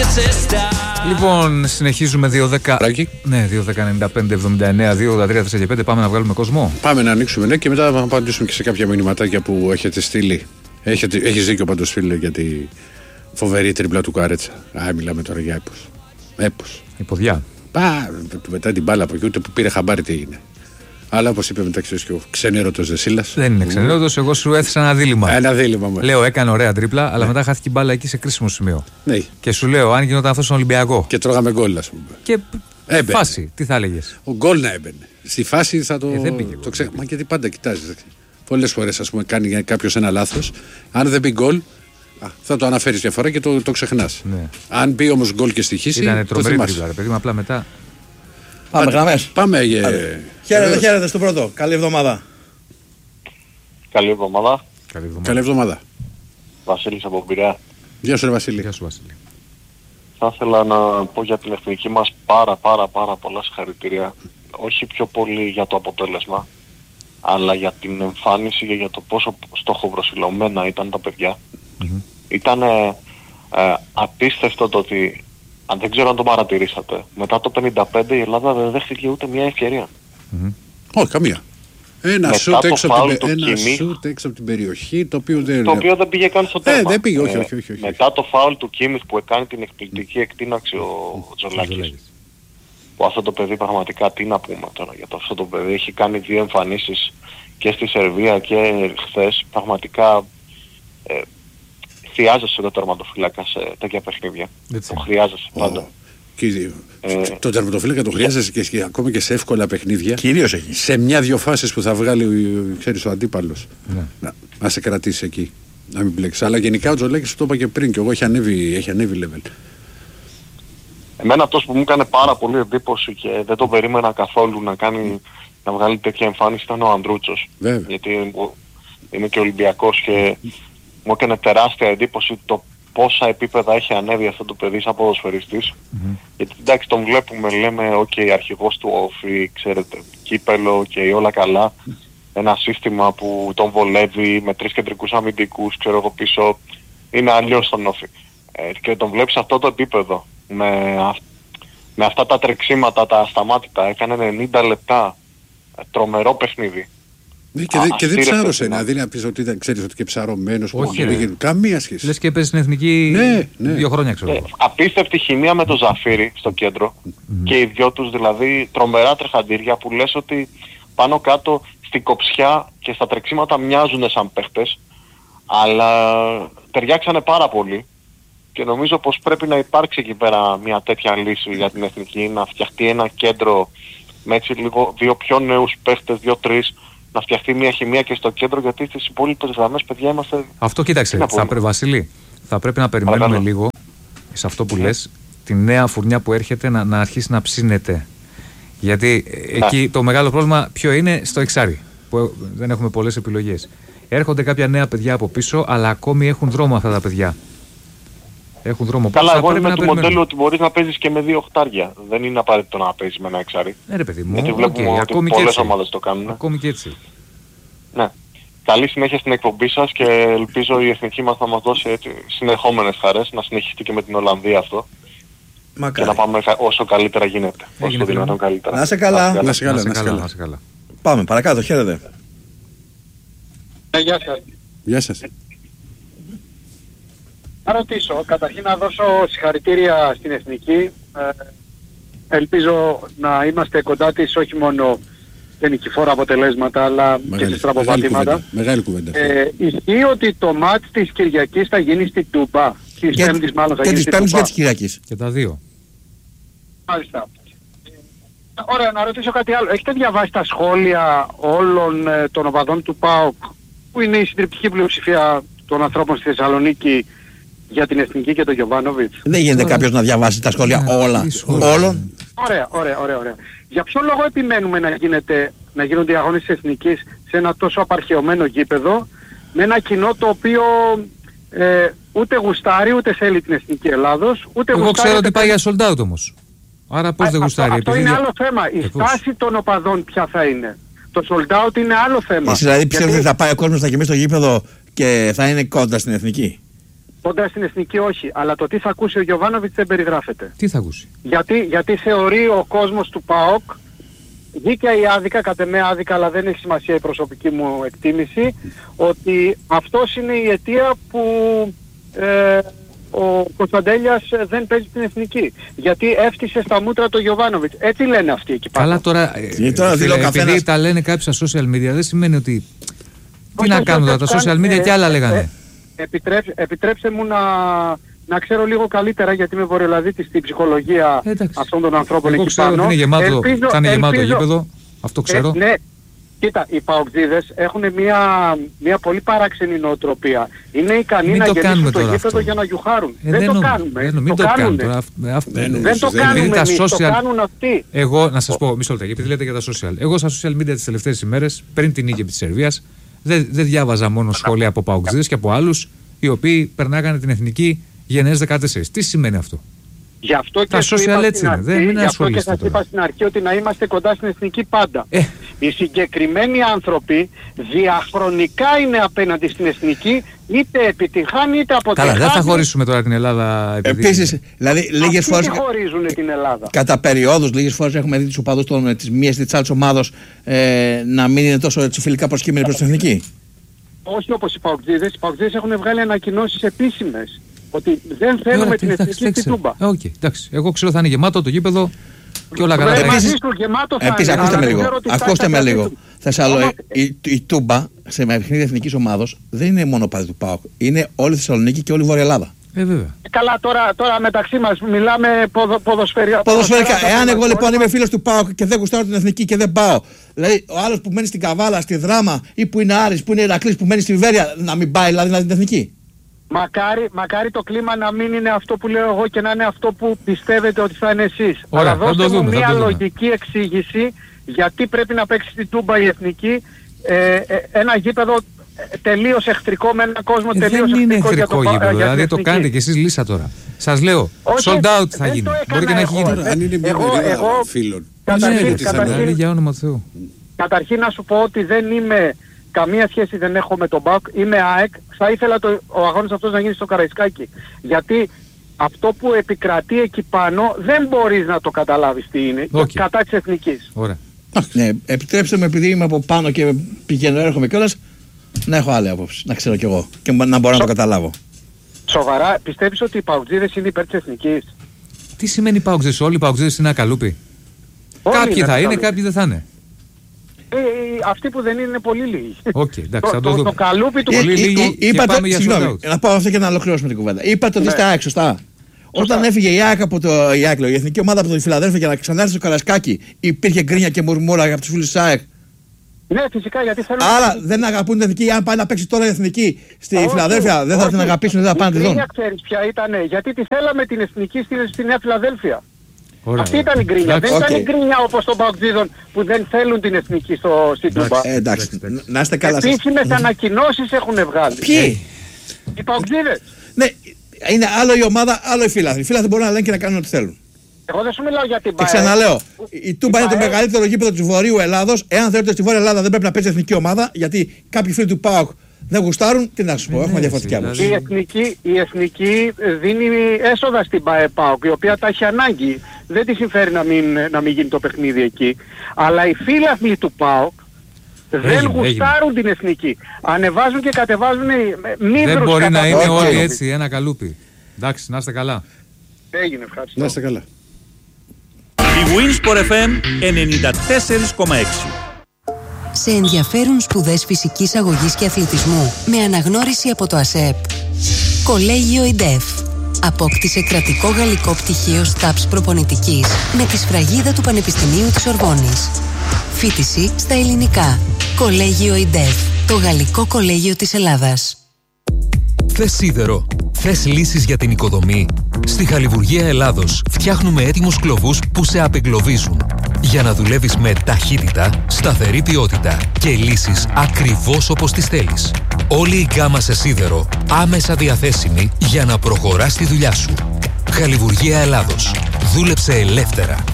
Λοιπόν, συνεχίζουμε 2-10. Ναι, 2-10-95-79-2-83-45. Πάμε να βγάλουμε κόσμο. Πάμε να ανοίξουμε, ναι, και μετά να απαντήσουμε και σε κάποια μηνυματάκια που έχετε στείλει. Έχεις δίκιο πάντως, φίλε, για τη φοβερή τριπλά του Κουαρέτσα. Μιλάμε τώρα για έπος. Η ποδιά. Μετά την μπάλα από εκεί, ούτε που πήρε χαμπάρι τι είναι. Αλλά όπως είπε μεταξύ και ο ξενέρωτος Δεσίλας. Δεν είναι ξενέρωτος, εγώ σου έθεσα ένα δίλημμα. Ένα δίλημμα μου. Λέω, έκανε ωραία τρίπλα, αλλά μετά χάθηκε η μπάλα εκεί σε κρίσιμο σημείο. Ναι. Και σου λέω, αν γινόταν αυτό στον Ολυμπιακό. Και τρώγαμε γκολ, ας πούμε. Και φάση, τι θα έλεγες. Ο γκολ να έμπαινε. Στη φάση θα το. Δεν πήγε. Μα γιατί πάντα κοιτάζεις. Πολλές φορές, ας πούμε, κάνει κάποιος ένα λάθος. Αν δεν μπει γκολ, θα το αναφέρεις διαφορά και το ξεχνάς. Ναι. Αν μπει όμως γκολ και στοιχήσει. Ήταν τρομερή τρίπλα, ρε παιδί μου, απλά μετά. Πάμε γραμμές. Πάμε. Χαίρετε στον πρώτο. Καλή εβδομάδα. Καλή εβδομάδα. Καλή εβδομάδα. Βασίλης από Πειραιά. Γεια σου, ρε Βασίλη. Γεια σου, Βασίλη. Θα ήθελα να πω για την εθνική μας πάρα πολλά συγχαρητήρια. Όχι πιο πολύ για το αποτέλεσμα, αλλά για την εμφάνιση και για το πόσο στοχοπροσιλωμένα ήταν τα παιδιά. Ήταν απίστευτο το ότι, αν δεν ξέρω αν το παρατηρήσατε, μετά το 55 η Ελλάδα δεν δέχτηκε ούτε μια ευκαιρία. Όχι, καμία. Ένα σούτ έξω από την περιοχή, το οποίο δεν πήγε καν στο τέρμα. Δεν πήγε, όχι. Μετά το φάουλ του Κίμιχ που έκανε την εκπληκτική εκτείναξη ο Τζολάκης. Που αυτό το παιδί πραγματικά, τι να πούμε τώρα για αυτό το παιδί, έχει κάνει 2 εμφανίσεις και στη Σερβία και χθες. Πραγματικά χρειάζεσαι το τερματοφύλακα σε τέτοια παιχνίδια. Το χρειάζεσαι πάντα. Το τερματοφύλακα το χρειάζεσαι και ακόμα και σε εύκολα παιχνίδια. Κυρίως εκεί. Σε 1-2 φάσεις που θα βγάλει ο αντίπαλος. Να σε κρατήσει εκεί. Να μην μπλέξει. Αλλά γενικά ο Τζολάκης το είπα και πριν, και εγώ έχει ανέβει level. Εμένα αυτός που μου έκανε πάρα πολύ εντύπωση και δεν το περίμενα καθόλου να βγάλει τέτοια εμφάνιση ήταν ο Ανδρούτσος. Βέβαια. Γιατί είμαι και Ολυμπιακός και μου έκανε τεράστια εντύπωση το πόσα επίπεδα έχει ανέβει αυτό το παιδί σαν ποδοσφαιριστής. Γιατί εντάξει, τον βλέπουμε, λέμε αρχηγός του όφη, ξέρετε, κύπελο και όλα καλά. Ένα σύστημα που τον βολεύει με 3 κεντρικούς αμυντικούς, ξέρω εγώ πίσω, είναι αλλιώς στον όφη. Και τον βλέπεις σε αυτό το επίπεδο, με αυτά τα τρεξίματα, τα ασταμάτητα, έκανε 90 λεπτά, τρομερό παιχνίδι. Και δεν ψάρωσε, δηλαδή να πεις ότι ήταν, ξέρεις ότι και ψαρωμένος. Όχι, καμία σχέση. Λες και έπαιζε στην εθνική 2 χρόνια, ξέρω. Απίστευτη χημεία με το Ζαφύρι στο κέντρο και οι δυο τους, δηλαδή τρομερά τρεχαντήρια που λες ότι πάνω κάτω στην κοψιά και στα τρεξίματα μοιάζουν σαν παίχτες, αλλά ταιριάξανε πάρα πολύ. Και νομίζω πως πρέπει να υπάρξει εκεί πέρα μια τέτοια λύση για την εθνική, να φτιαχτεί ένα κέντρο με έτσι λίγο 2 πιο νέους παίχτες, 2-3, να φτιαχτεί μια χημεία και στο κέντρο, γιατί στις υπόλοιπες γραμμές, παιδιά, είμαστε... Αυτό κοίταξε, Βασίλη, θα πρέπει να περιμένουμε λίγο σε αυτό που λες, τη νέα φουρνιά που έρχεται να αρχίσει να ψήνεται. Γιατί εκεί το μεγάλο πρόβλημα ποιο είναι? Στο εξάρι, που δεν έχουμε πολλές επιλογές. Έρχονται κάποια νέα παιδιά από πίσω, αλλά ακόμη έχουν δρόμο αυτά τα παιδιά. Έχουν δρόμο. Καλά, εγώ είμαι του μοντέλου ότι μπορείς να παίζεις και με 2 οχτάρια. Δεν είναι απαραίτητο να παίζεις με ένα εξάρι. Ρε παιδί μου, γιατί βλέπουμε ότι πολλές ομάδες το κάνουν. Ακόμη και έτσι. Ναι. Καλή συνέχεια στην εκπομπή σας και ελπίζω η εθνική μας να μας δώσει συνεχόμενες χαρές, να συνεχιστεί και με την Ολλανδία αυτό. Και να πάμε όσο καλύτερα γίνεται. Όσο το δυνατόν καλύτερα. Να είσαι καλά. Να είσαι καλά. Πάμε παρακάτω, χαίρετε. Γεια σας. Γεια σας. Να ρωτήσω, καταρχήν να δώσω συγχαρητήρια στην εθνική. Ελπίζω να είμαστε κοντά της όχι μόνο σε νικηφόρα αποτελέσματα, αλλά και σε στραποπατήματα. Μεγάλη κουβέντα. Ισχύει ότι το μάτς της Κυριακής θα γίνει στην Τούμπα. Της Πέμπτης μάλλον θα γίνει στην Τούμπα. Και της Κυριακής. Και τα 2. Μάλιστα. Ωραία, να ρωτήσω κάτι άλλο. Έχετε διαβάσει τα σχόλια όλων των οπαδών του ΠΑΟΚ, που είναι η συντριπτική πλειοψηφία των ανθρώπων στη Θεσσαλονίκη, για την εθνική και τον Γιοβάνοβιτς? Δεν γίνεται κάποιος να διαβάσει τα σχόλια όλα όλων. Ωραία. Για ποιο λόγο επιμένουμε να γίνονται οι αγώνες της εθνικής σε ένα τόσο απαρχαιωμένο γήπεδο, με ένα κοινό το οποίο ούτε γουστάρει ούτε θέλει την εθνική Ελλάδος, ούτε εγώ γουστάρει... ξέρω ότι πάει για sold out όμως. Άρα πώς δεν γουστάρει? Αυτό είναι άλλο θέμα. Η στάση των οπαδών ποια θα είναι? Το sold out είναι άλλο θέμα. Εσύ δηλαδή πιστεύετε ότι θα πάει ο κόσμος, θα γεμίσει το γήπεδο και θα είναι κοντά στην εθνική? Κοντά στην εθνική όχι, αλλά το τι θα ακούσει ο Γιοβάνοβιτς δεν περιγράφεται. Τι θα ακούσει? Γιατί θεωρεί ο κόσμος του ΠΑΟΚ, δίκαια ή άδικα, κατ' εμέ άδικα, αλλά δεν έχει σημασία η προσωπική μου εκτίμηση, ότι αυτός είναι η αιτία που ο Κωνσταντέλιας δεν παίζει την εθνική. Γιατί έφτιασε στα μούτρα το Γιοβάνοβιτς. Έτσι λένε αυτοί εκεί πάνω. Καλά τώρα, επειδή τα λένε κάποιοι στα social media, δεν σημαίνει ότι... Τι να κάνουν τα social media και άλλα λέγανε. Επιτρέψτε μου να ξέρω λίγο καλύτερα, γιατί είμαι βορειολαδίτης στην ψυχολογία αυτών των ανθρώπων εκεί πάνω. Εγώ ξέρω ότι θα είναι γεμάτο γήπεδο, αυτό ξέρω. Ναι, κοίτα, οι παοκτζίδες έχουν μια πολύ παράξενη νοοτροπία. Είναι ικανοί να γεμίσουν το γήπεδο για να γιουχάρουν. Δεν το κάνουμε. Μην το κάνουμε. Δεν το κάνουμε εμείς, το κάνουν αυτοί. Εγώ, να σας πω, μισό λεπτό, επειδή λέτε για τα social. Εγώ στα social media τις τελευταίες ημέρες, πριν την νίκη της Σερβίας, δεν διάβαζα μόνο σχόλια από παοκτζίδες και από άλλους, οι οποίοι περνάγανε την εθνική γενναίες 14. Τι σημαίνει αυτό? Γι' αυτό και σας είπα στην αρχή ότι να είμαστε κοντά στην εθνική πάντα. Οι συγκεκριμένοι άνθρωποι διαχρονικά είναι απέναντι στην εθνική, είτε επιτυχάνει είτε αποτυχάνει. Καλά, δεν θα χωρίσουμε τώρα την Ελλάδα. Επίσης, δηλαδή λίγες φορές. Χωρίζουν την Ελλάδα. Κατά περιόδους, λίγες φορές έχουμε δει τους οπαδούς της μίας ή της άλλης ομάδος να μην είναι τόσο φιλικά προσκύμενοι προς την εθνική. Όχι όπως οι παοκτζίδες. Οι παοκτζίδες έχουν βγάλει ανακοινώσεις επίσημες ότι δεν θέλουμε την εθνική στην Τούμπα. Εντάξει. Εγώ ξέρω θα είναι γεμάτο το γήπεδο και όλα καλά. Επίσης, ακούστε με λίγο. Η Τούμπα σε παιχνίδι εθνικής ομάδος δεν είναι μόνο παδί του ΠΑΟΚ. Είναι όλη η Θεσσαλονίκη και όλη η Βόρεια Ελλάδα. Βέβαια. Καλά, τώρα μεταξύ μας μιλάμε ποδοσφαιρικά. Εάν εγώ λοιπόν είμαι φίλος του ΠΑΟΚ και δεν γουστάρω την εθνική και δεν πάω, δηλαδή ο άλλος που μένει στην Καβάλα, στη Δράμα ή που είναι Άρης, που είναι Ηρακλής, που μένει στη Βέρεια, να μην πάει δηλαδή την εθνική. Μακάρι το κλίμα να μην είναι αυτό που λέω εγώ και να είναι αυτό που πιστεύετε ότι θα είναι εσείς. Ωραία, αλλά δώστε μου μια λογική εξήγηση γιατί πρέπει να παίξει στην Τούμπα η εθνική ένα γήπεδο τελείως εχθρικό με έναν κόσμο τελείως εχθρικό. Δεν είναι εχθρικό γήπεδο, δηλαδή το κάνετε και εσείς λύσα τώρα. Σας λέω, sold out θα γίνει. Μπορεί και να έχει γίνει. Αν είναι μια μερίδα φίλων. Για όνομα Θεού. Καταρχήν να σου πω ότι δεν είμαι... Καμία σχέση δεν έχω με τον ΠΑΟΚ, είμαι ΑΕΚ. Θα ήθελα ο αγώνας αυτός να γίνει στο Καραϊσκάκι. Γιατί αυτό που επικρατεί εκεί πάνω δεν μπορείς να το καταλάβεις τι είναι. Κατά της εθνικής. Ωραία. Ναι, επιτρέψτε με, επειδή είμαι από πάνω και πηγαίνω έρχομαι κιόλας, να έχω άλλη άποψη, να ξέρω κι εγώ και να μπορώ να το καταλάβω. Σοβαρά, πιστεύεις ότι οι παοκτζίδες είναι υπέρ της εθνικής? Τι σημαίνει παοκτζίδες? Όλοι οι παοκτζίδες είναι ακαλούπι. Κάποιοι θα είναι, κάποιοι δεν θα είναι. Αυτοί που δεν είναι πολύ λίγοι. Εντάξει, το καλούπι του πολύ λίγοι και πάμε για συγγνώμη, να πάω αυτό και να ολοκληρώσουμε την κουβέντα. Είπατε ότι είστε ΑΕΚ, σωστά? Όταν έφυγε η ΑΕΚ από η εθνική ομάδα από τη Φιλαδέλφια για να ξανάρθει στο Καραϊσκάκι, υπήρχε γκρίνια και μουρμούρα από τους φίλους της ΑΕΚ? Ναι, φυσικά, γιατί θέλουν... Άρα δεν αγαπούν την εθνική. Αν πάει να παίξει τώρα η εθνική στη Φιλαδέλφια, δεν θα την αγαπήσουν, δεν θα πάνε να τη δουν. Η ξέρεις ποια ήτανε? Γιατί τη θέλαμε την εθνική στη Νέα Φιλαδέλφια. Αυτή ήταν η γκρίνια. Δεν ήταν η γκρίνια όπως των παοκτζίδων που δεν θέλουν την εθνική στην Τούμπα. Εντάξει, να είστε καλά. Επίσημες ανακοινώσεις έχουν βγάλει. Ποιοι? Οι παοκτζίδες. Ναι, είναι άλλο η ομάδα, άλλο οι φίλαθλοι. Οι φίλαθλοι μπορούν να λένε και να κάνουν ό,τι θέλουν. Εγώ δεν σου μιλάω για την ΠΑΕ. Και ξαναλέω, η Τούμπα είναι το μεγαλύτερο γήπεδο της Βορείου Ελλάδος. Εάν θεωρείτε ότι στη Βόρεια Ελλάδα δεν πρέπει να παίζει εθνική ομάδα, γιατί κάποιοι φίλοι του ΠΑΟΚ δεν γουστάρουν, τι να σου πω, έχουμε διαφορετική άποψη. Η εθνική δίνει έσοδα στην ΠΑΟΚ, η οποία τα έχει ανάγκη. Δεν τη συμφέρει να μην γίνει το παιχνίδι εκεί. Αλλά οι φίλαθλοι του ΠΑΟΚ δεν γουστάρουν την εθνική. Ανεβάζουν και κατεβάζουν μύδρους. Δεν μπορεί να είναι όλοι έτσι ένα καλούπι. Εντάξει, να είστε καλά. Έγινε, ευχαριστώ. Να είστε καλά. Η Winsport FM 94,6. Σε ενδιαφέρουν σπουδές φυσικής αγωγής και αθλητισμού με αναγνώριση από το ΑΣΕΠ? Κολέγιο ΙΝΤΕΦ. Απόκτησε κρατικό γαλλικό πτυχίο ΣΤΑΠΣ προπονητικής με τη σφραγίδα του Πανεπιστημίου της Σορβόνης. Φοιτηση στα ελληνικά. Κολέγιο ΙΝΤΕΦ. Το γαλλικό κολέγιο της Ελλάδας. Θες σίδερο? Θες λύσεις για την οικοδομή? Στη Χαλιβουργία Ελλάδος φτιάχνουμε έτοιμους κλωβούς που σε απεγκλωβίζουν για να δουλεύεις με ταχύτητα, σταθερή ποιότητα και λύσεις ακριβώς όπως τις θέλεις. Όλη η γκάμα σε σίδερο άμεσα διαθέσιμη για να προχωράς τη δουλειά σου. Χαλιβουργία Ελλάδος. Δούλεψε ελεύθερα.